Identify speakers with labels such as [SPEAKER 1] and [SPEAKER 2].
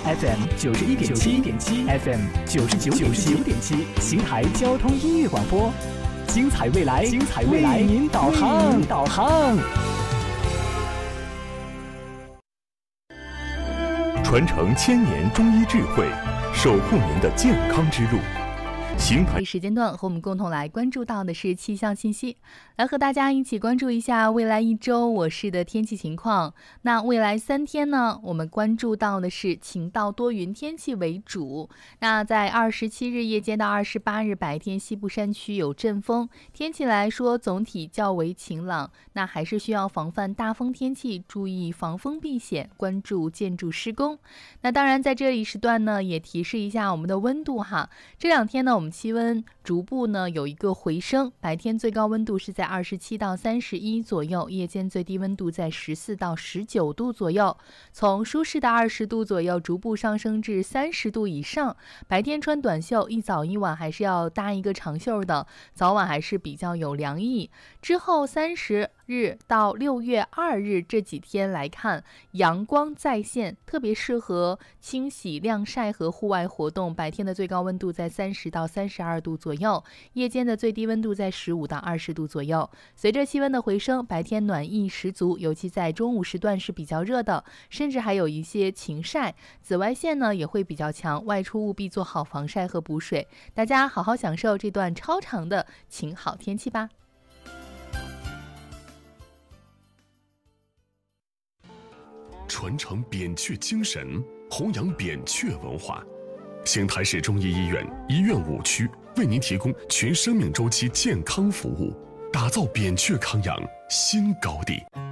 [SPEAKER 1] FM 91.7，FM 99.7，邢台交通音乐广播，精彩未来，为您导航。
[SPEAKER 2] 传承千年中医智慧，守护您的健康之路。邢台
[SPEAKER 3] 时间段和我们共同来关注到的是气象信息，来和大家一起关注一下未来一周我市的天气情况。那未来3天呢，我们关注到的是晴到多云天气为主。那在27日夜间到28日白天，西部山区有阵风，天气来说总体较为晴朗，那还是需要防范大风天气，注意防风避险，关注建筑施工。那当然在这一时段呢，也提示一下我们的温度哈，这2天呢我们气温逐步呢有一个回升，白天最高温度是在27到31左右，夜间最低温度在14到19度左右，从舒适的20度左右逐步上升至30度以上。白天穿短袖，一早一晚还是要搭一个长袖的，早晚还是比较有凉意。之后30日到6月2日这几天来看，阳光再现，特别适合清洗、晾晒和户外活动。白天的最高温度在30到32度左右，夜间的最低温度在15到20度左右。随着气温的回升，白天暖意十足，尤其在中午时段是比较热的，甚至还有一些晴晒，紫外线呢也会比较强，外出务必做好防晒和补水。大家好好享受这段超长的晴好天气吧。
[SPEAKER 2] 传承扁鹊精神，弘扬扁鹊文化。邢台市中医医院医院5区为您提供全生命周期健康服务，打造扁鹊康养新高地。